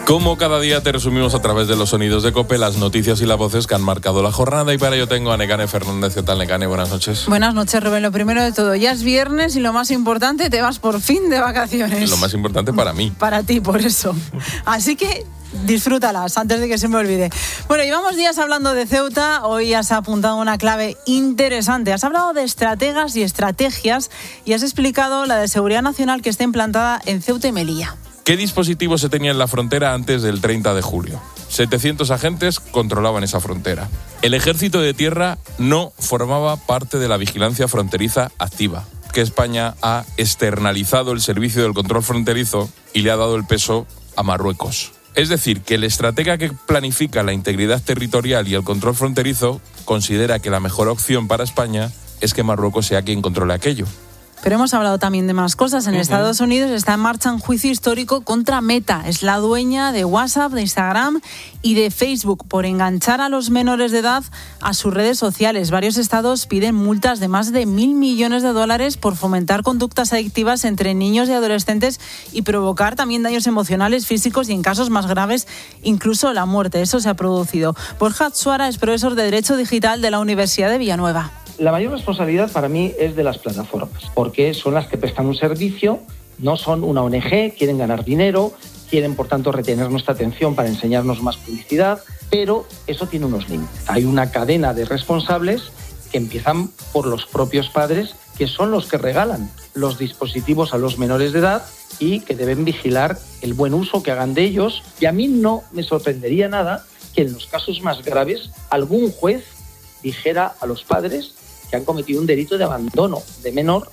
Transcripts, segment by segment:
Como cada día te resumimos a través de los sonidos de COPE las noticias y las voces que han marcado la jornada, y para ello tengo a Nekane Fernández. ¿Qué tal, Nekane? Buenas noches. Buenas noches, Rubén. Lo primero de todo, ya es viernes y lo más importante, te vas por fin de vacaciones. Lo más importante para mí. Para ti, por eso. Así que disfrútalas antes de que se me olvide. Bueno, llevamos días hablando de Ceuta. Hoy has apuntado una clave interesante. Has hablado de estrategas y estrategias y has explicado la de seguridad nacional que está implantada en Ceuta y Melilla. ¿Qué dispositivos se tenía en la frontera antes del 30 de julio? 700 agentes controlaban esa frontera. El ejército de tierra no formaba parte de la vigilancia fronteriza activa, que España ha externalizado el servicio del control fronterizo y le ha dado el peso a Marruecos. Es decir, que el estratega que planifica la integridad territorial y el control fronterizo considera que la mejor opción para España es que Marruecos sea quien controle aquello. Pero hemos hablado también de más cosas. En Estados Unidos está en marcha un juicio histórico contra Meta. Es la dueña de WhatsApp, de Instagram y de Facebook por enganchar a los menores de edad a sus redes sociales. Varios estados piden multas de más de $1.000 millones por fomentar conductas adictivas entre niños y adolescentes y provocar también daños emocionales, físicos y, en casos más graves, incluso la muerte. Eso se ha producido. Borja Atsuara es profesor de Derecho Digital de la Universidad de Villanueva. La mayor responsabilidad para mí es de las plataformas, porque son las que prestan un servicio, no son una ONG, quieren ganar dinero, quieren por tanto retener nuestra atención para enseñarnos más publicidad, pero eso tiene unos límites. Hay una cadena de responsables que empiezan por los propios padres, que son los que regalan los dispositivos a los menores de edad y que deben vigilar el buen uso que hagan de ellos. Y a mí no me sorprendería nada que en los casos más graves algún juez dijera a los padres que han cometido un delito de abandono de menor.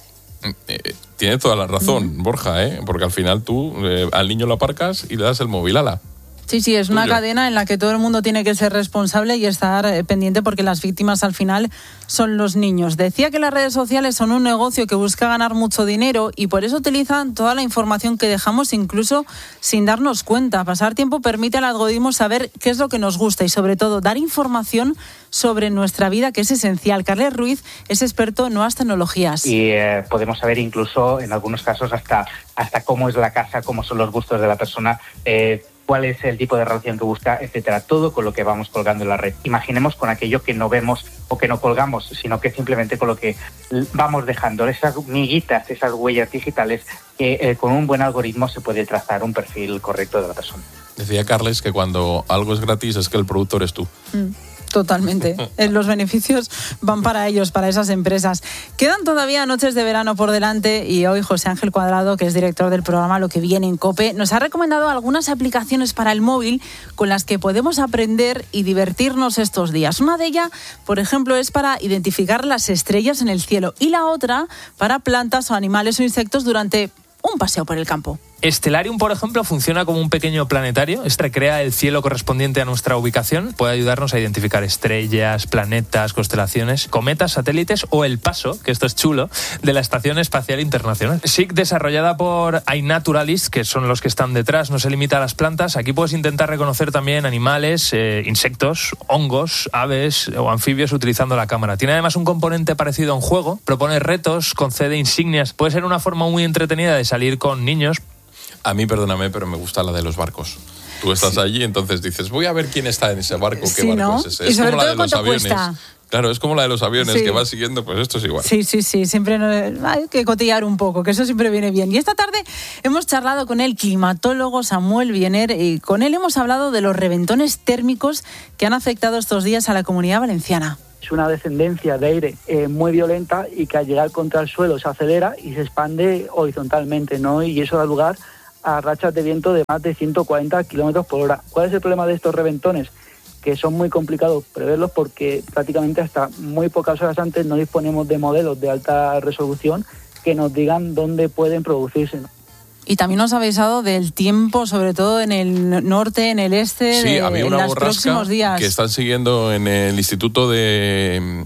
Tiene toda la razón, Borja, porque al final tú al niño lo aparcas y le das el móvil, ala. Sí, es una cadena en la que todo el mundo tiene que ser responsable y estar pendiente, porque las víctimas al final son los niños. Decía que las redes sociales son un negocio que busca ganar mucho dinero y por eso utilizan toda la información que dejamos, incluso sin darnos cuenta. Pasar tiempo permite al algoritmo saber qué es lo que nos gusta y, sobre todo, dar información sobre nuestra vida, que es esencial. Carles Ruiz es experto en nuevas tecnologías. Y podemos saber incluso, en algunos casos, hasta cómo es la casa, cómo son los gustos de la persona, cuál es el tipo de relación que busca, etcétera. Todo con lo que vamos colgando en la red. Imaginemos con aquello que no vemos o que no colgamos, sino que simplemente con lo que vamos dejando, esas miguitas, esas huellas digitales, que con un buen algoritmo se puede trazar un perfil correcto de la persona. Decía Carles que cuando algo es gratis es que el productor es tú. Totalmente. Los beneficios van para ellos, para esas empresas. Quedan todavía noches de verano por delante y hoy José Ángel Cuadrado, que es director del programa Lo que viene en COPE, nos ha recomendado algunas aplicaciones para el móvil con las que podemos aprender y divertirnos estos días. Una de ellas, por ejemplo, es para identificar las estrellas en el cielo y la otra para plantas o animales o insectos durante un paseo por el campo. Stellarium, por ejemplo, funciona como un pequeño planetario. Recrea el cielo correspondiente a nuestra ubicación. Puede ayudarnos a identificar estrellas, planetas, constelaciones, cometas, satélites o el paso, que esto es chulo, de la Estación Espacial Internacional. SIC, desarrollada por iNaturalist, que son los que están detrás, no se limita a las plantas. Aquí puedes intentar reconocer también animales, insectos, hongos, aves o anfibios utilizando la cámara. Tiene además un componente parecido a un juego. Propone retos, concede insignias. Puede ser una forma muy entretenida de salir con niños. A mí, perdóname, pero me gusta la de los barcos. Tú estás allí, entonces dices, voy a ver quién está en ese barco, qué barco ¿no? es ese. Y es sobre como todo, la de los aviones. Cuesta. Claro, es como la de los aviones, que vas siguiendo, pues esto es igual. Sí, siempre hay que cotillar un poco, que eso siempre viene bien. Y esta tarde hemos charlado con el climatólogo Samuel Viener y con él hemos hablado de los reventones térmicos que han afectado estos días a la Comunidad Valenciana. Es una descendencia de aire muy violenta y que al llegar contra el suelo se acelera y se expande horizontalmente, ¿no? Y eso da lugar a rachas de viento de más de 140 kilómetros por hora. ¿Cuál es el problema de estos reventones? Que son muy complicados preverlos porque prácticamente hasta muy pocas horas antes no disponemos de modelos de alta resolución que nos digan dónde pueden producirse, ¿no? Y también nos habéis hablado del tiempo, sobre todo en el norte, en el este, sí, había una en los próximos días. Que están siguiendo en el Instituto de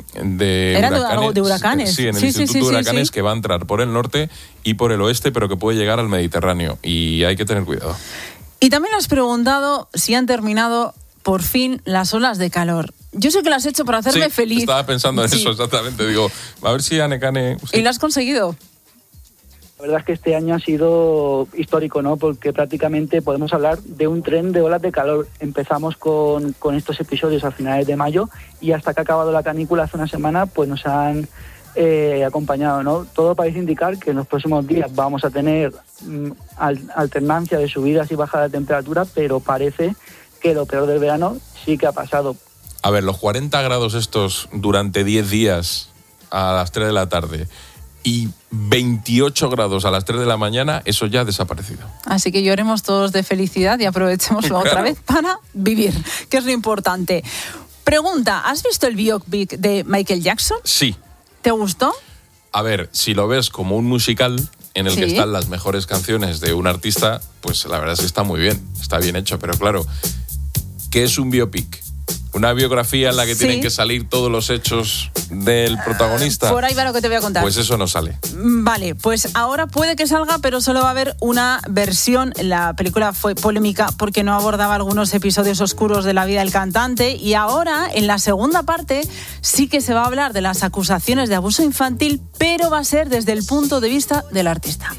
Huracanes. Sí, en el Instituto de Huracanes, que va a entrar por el norte y por el oeste, pero que puede llegar al Mediterráneo. Y hay que tener cuidado. Y también has preguntado si han terminado por fin las olas de calor. Yo sé que lo has hecho para hacerme feliz. Estaba pensando en eso exactamente. Digo, a ver si a Nekane... ¿Y lo has conseguido? La verdad es que este año ha sido histórico, ¿no? Porque prácticamente podemos hablar de un tren de olas de calor. Empezamos con estos episodios a finales de mayo y hasta que ha acabado la canícula hace una semana, pues nos han acompañado, ¿no? Todo parece indicar que en los próximos días vamos a tener alternancia de subidas y bajadas de temperatura, pero parece que lo peor del verano sí que ha pasado. A ver, los 40 grados estos durante 10 días a las 3 de la tarde y 28 grados a las 3 de la mañana, eso ya ha desaparecido. Así que lloremos todos de felicidad y aprovechémoslo otra vez para vivir, que es lo importante. Pregunta, ¿has visto el biopic de Michael Jackson? Sí. ¿Te gustó? A ver, si lo ves como un musical en el que están las mejores canciones de un artista, pues la verdad es que está muy bien, está bien hecho. Pero claro, ¿qué es un biopic? ¿Una biografía en la que tienen que salir todos los hechos del protagonista? Por ahí va lo que te voy a contar. Pues eso no sale. Vale, pues ahora puede que salga, pero solo va a haber una versión. La película fue polémica porque no abordaba algunos episodios oscuros de la vida del cantante, y ahora, en la segunda parte, sí que se va a hablar de las acusaciones de abuso infantil, pero va a ser desde el punto de vista del artista.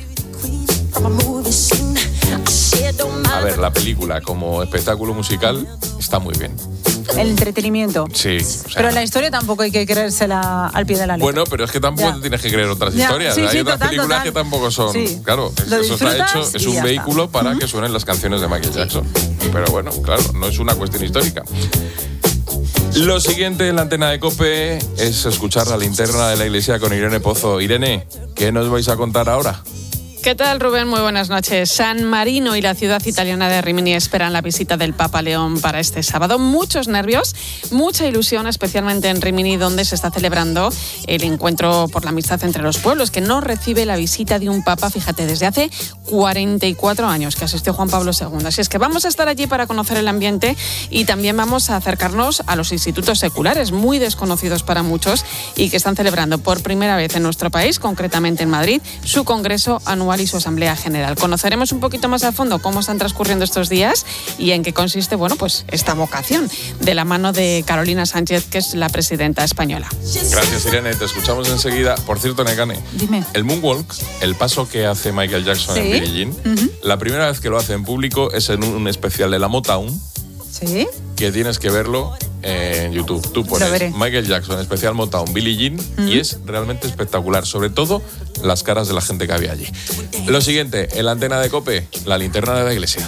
A ver, la película como espectáculo musical está muy bien. El entretenimiento. Sí. Pero la historia tampoco hay que creérsela al pie de la letra. Bueno, pero es que tampoco te tienes que creer otras historias. Sí, hay otras total, películas que tampoco son... Sí. Claro, eso está hecho, es un vehículo para que suenen las canciones de Michael Jackson. Pero bueno, claro, no es una cuestión histórica. Lo siguiente en la antena de COPE es escuchar la linterna de la iglesia con Irene Pozo. Irene, ¿qué nos vais a contar ahora? ¿Qué tal, Rubén? Muy buenas noches. San Marino y la ciudad italiana de Rimini esperan la visita del Papa León para este sábado. Muchos nervios, mucha ilusión, especialmente en Rimini, donde se está celebrando el encuentro por la amistad entre los pueblos, que no recibe la visita de un Papa, fíjate, desde hace 44 años que asistió Juan Pablo II. Así es que vamos a estar allí para conocer el ambiente y también vamos a acercarnos a los institutos seculares, muy desconocidos para muchos y que están celebrando por primera vez en nuestro país, concretamente en Madrid, su congreso anual y su asamblea general. Conoceremos un poquito más a fondo cómo están transcurriendo estos días y en qué consiste, bueno, pues esta vocación, de la mano de Carolina Sánchez, que es la presidenta española. Gracias, Irene, te escuchamos enseguida. Por cierto, Nekane, dime. El moonwalk, el paso que hace Michael Jackson en Billie Jean, la primera vez que lo hace en público es en un especial de la Motown. ¿Sí? Que tienes que verlo en YouTube. Tú pones Michael Jackson, especial Motown, Billie Jean, y es realmente espectacular, sobre todo las caras de la gente que había allí. Lo siguiente, en la antena de COPE, la linterna de la iglesia.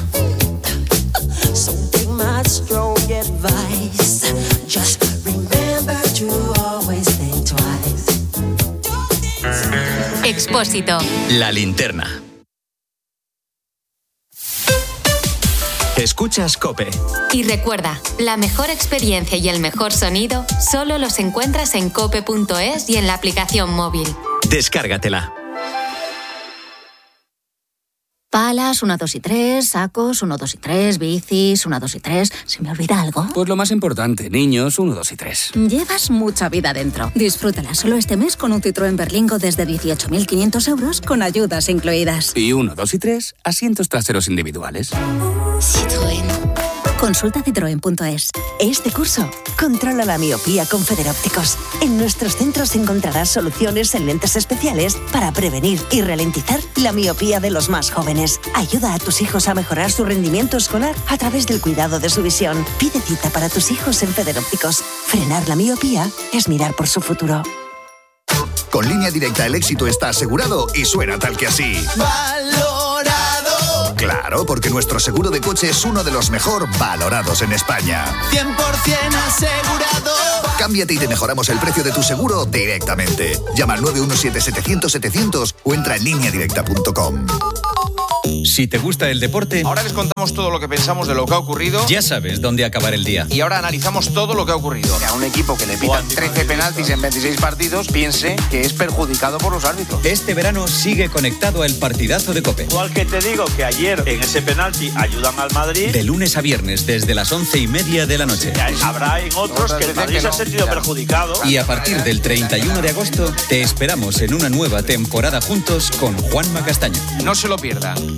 Expósito. La linterna. Escuchas COPE. Y recuerda, la mejor experiencia y el mejor sonido solo los encuentras en cope.es y en la aplicación móvil. Descárgatela. Palas, 1, 2 y 3, sacos, 1, 2 y 3, bicis, 1, 2 y 3. ¿Se me olvida algo? Pues lo más importante, niños, 1, 2 y 3. Llevas mucha vida dentro. Disfrútala solo este mes con un Citroën Berlingo desde 18.500 euros con ayudas incluidas. Y 1, 2 y 3, asientos traseros individuales. Citroën. Consulta citroen.es. Este curso, controla la miopía con Federópticos. En nuestros centros encontrarás soluciones en lentes especiales para prevenir y ralentizar la miopía de los más jóvenes. Ayuda a tus hijos a mejorar su rendimiento escolar a través del cuidado de su visión. Pide cita para tus hijos en Federópticos. Frenar la miopía es mirar por su futuro. Con Línea Directa el éxito está asegurado y suena tal que así. ¡Valorado! Claro, porque nuestro seguro de coche es uno de los mejor valorados en España. 100% asegurado. Cámbiate y te mejoramos el precio de tu seguro directamente. Llama al 917-700-700 o entra en lineadirecta.com. Si te gusta el deporte, ahora les contamos todo lo que pensamos de lo que ha ocurrido. Ya sabes dónde acabar el día. Y ahora analizamos todo lo que ha ocurrido. Que a un equipo que le pitan 13 penaltis en 26 partidos piense que es perjudicado por los árbitros. Este verano sigue conectado al partidazo de COPE. Igual que te digo que ayer en ese penalti ayudan al Madrid. De lunes a viernes desde las 11:30 de la noche. Habrá en otros que el Madrid se ha sentido perjudicado. Y a partir del 31 de agosto te esperamos en una nueva temporada juntos con Juanma Castaño. No se lo pierdan.